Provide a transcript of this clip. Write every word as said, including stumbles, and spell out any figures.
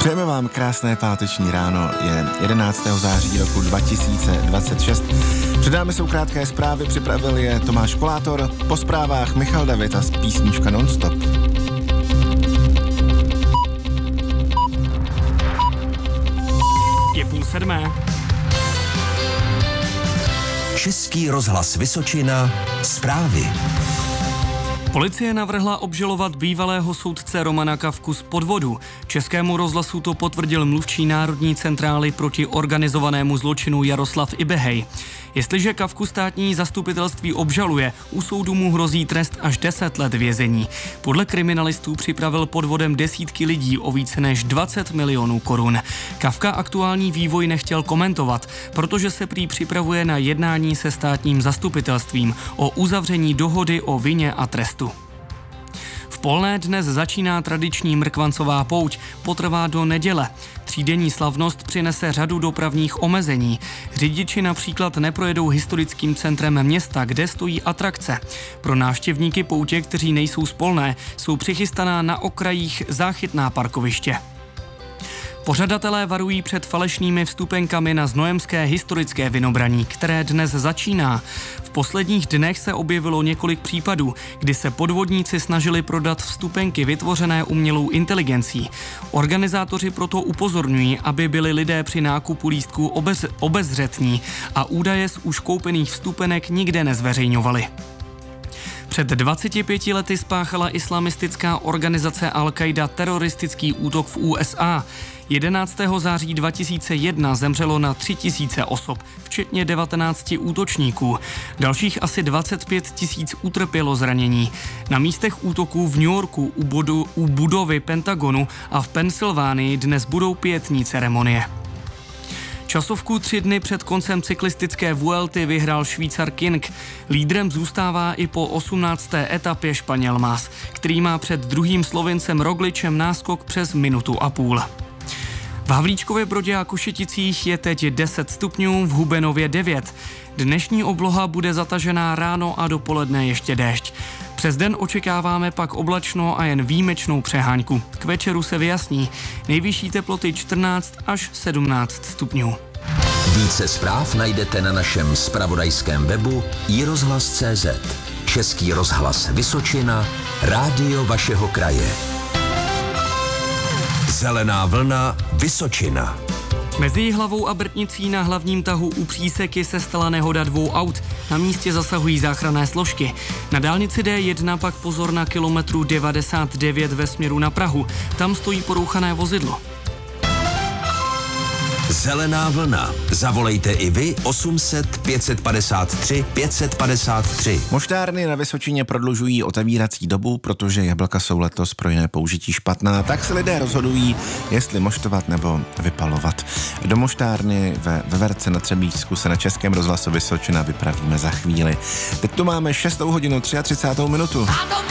Přejeme vám krásné páteční ráno, je jedenáctého září roku dva tisíce dvacet šest. Předáme jsou krátké zprávy, připravil je Tomáš Kolátor, po zprávách Michal David a písnička Non-stop. Je půl sedmé. Český rozhlas Vysočina, zprávy. Policie navrhla obžalovat bývalého soudce Romana Kafku z podvodu. Českému rozhlasu to potvrdil mluvčí Národní centrály proti organizovanému zločinu Jaroslav Ibehej. Jestliže Kafku státní zastupitelství obžaluje, u soudu mu hrozí trest až deset let vězení. Podle kriminalistů připravil podvodem desítky lidí o více než dvacet milionů korun. Kafka aktuální vývoj nechtěl komentovat, protože se prý připravuje na jednání se státním zastupitelstvím o uzavření dohody o vině a trestu. V Polné dnes začíná tradiční mrkvancová pouť, potrvá do neděle. Třídenní slavnost přinese řadu dopravních omezení. Řidiči například neprojedou historickým centrem města, kde stojí atrakce. Pro návštěvníky poutě, kteří nejsou z Polné, jsou přichystaná na okrajích záchytná parkoviště. Pořadatelé varují před falešnými vstupenkami na znojemské historické Vinobraní, které dnes začíná. V posledních dnech se objevilo několik případů, kdy se podvodníci snažili prodat vstupenky vytvořené umělou inteligencí. Organizátoři proto upozorňují, aby byli lidé při nákupu lístků obez, obezřetní a údaje z už koupených vstupenek nikde nezveřejňovali. Před dvaceti pěti lety spáchala islamistická organizace Al-Qaida teroristický útok v U S A. jedenáctého září dva tisíce jedna zemřelo na tři tisíce osob, včetně devatenácti útočníků. Dalších asi dvacet pět tisíc utrpělo zranění. Na místech útoků v New Yorku u, budu, u budovy Pentagonu a v Pensylvánii dnes budou pietní ceremonie. Časovku tři dny před koncem cyklistické Vuelty vyhrál Švýcar King. Lídrem zůstává i po osmnácté etapě Španěl Mas, který má před druhým Slovincem Rogličem náskok přes minutu a půl. V Havlíčkově Brodě a Košeticích je teď deset stupňů, v Hubenově devět. Dnešní obloha bude zatažená ráno a dopoledne ještě déšť. Přes den očekáváme pak oblačno a jen výjimečnou přeháňku. K večeru se vyjasní. Nejvyšší teploty čtrnáct až sedmnáct stupňů. Více zpráv najdete na našem zpravodajském webu i rozhlas tečka cé zet. Český rozhlas Vysočina, rádio vašeho kraje. Zelená vlna Vysočina. Mezi Jihlavou a Brtnicí na hlavním tahu u Příseky se stala nehoda dvou aut. Na místě zasahují záchranné složky. Na dálnici D jedna pak pozor na kilometru devadesát devět ve směru na Prahu. Tam stojí porouchané vozidlo. Zelená vlna. Zavolejte i vy osm set pět set padesát tři pět set padesát tři. Moštárny na Vysočině prodlužují otevírací dobu, protože jablka jsou letos pro jiné použití špatná, tak se lidé rozhodují, jestli moštovat nebo vypalovat. Do moštárny ve Veverce na Třebíčsku se na Českém rozhlasu Vysočina vypravíme za chvíli. Teď tu máme šestou hodinu třiatřicátou minutu.